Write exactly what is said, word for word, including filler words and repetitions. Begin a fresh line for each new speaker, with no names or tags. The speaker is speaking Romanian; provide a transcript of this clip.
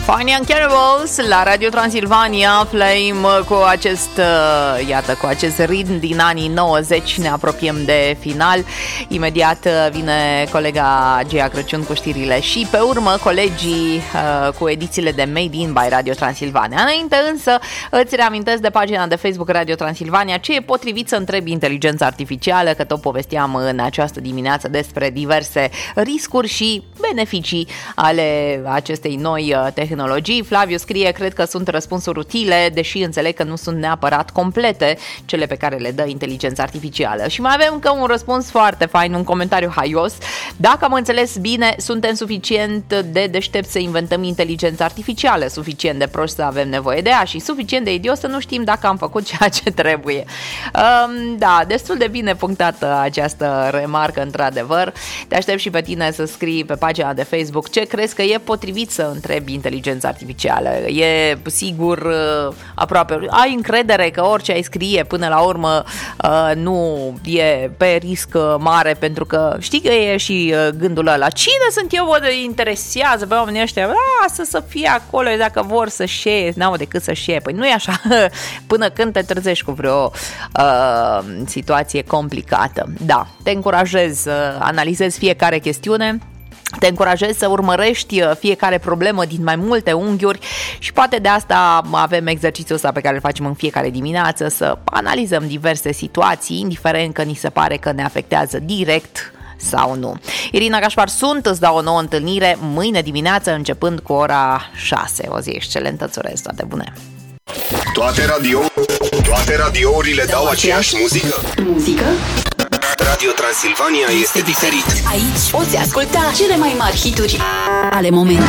Fine and Cannibals la Radio Transilvania. Playim cu acest, iată, cu acest ritm din anii nouăzeci. Ne apropiem de final. Imediat vine colega Gea Crăciun cu știrile și pe urmă colegii uh, cu edițiile de Made in by Radio Transilvania. Înainte însă îți reamintesc de pagina de Facebook Radio Transilvania ce e potrivit să întrebi inteligența artificială, că tot povesteam în această dimineață despre diverse riscuri și beneficii ale acestei noi tehnologii. Flaviu scrie: cred că sunt răspunsuri utile, deși înțeleg că nu sunt neapărat complete cele pe care le dă inteligența artificială. Și mai avem încă un răspuns foarte fain, un comentariu haios. Dacă am înțeles bine, suntem suficient de deștepți să inventăm inteligența artificială, suficient de proști să avem nevoie de ea și suficient de idios să nu știm dacă am făcut ceea ce trebuie. Um, da, destul de bine punctată această remarcă, într-adevăr. Te aștept și pe tine să scrii pe pagina de Facebook ce crezi că e potrivit să întrebi inteligența artificială. E sigur aproape, ai încredere că orice ai scrie până la urmă nu e pe risc mare, pentru că știi că e și gândul ăla: cine sunt eu, vă interesează pe oamenii ăștia, lasă să fie acolo, dacă vor să știe, n-au decât să știe. Păi nu e așa, până când te trezești cu vreo uh, situație complicată. Da, te încurajez să analizezi fiecare chestiune. Te încurajez să urmărești fiecare problemă din mai multe unghiuri și poate de asta avem exercițiul ăsta pe care îl facem în fiecare dimineață, să analizăm diverse situații, indiferent că ni se pare că ne afectează direct sau nu. Irina Gașpar sunt, îți dau o nouă întâlnire mâine dimineață începând cu ora șase. O zi excelentă, îți urez toate bune!
Toate radio, toate radiourile dau, dau aceeași muzică?
Muzică?
Radio Transilvania este diferit.
Aici poți asculta cele mai mari hituri ale momentului.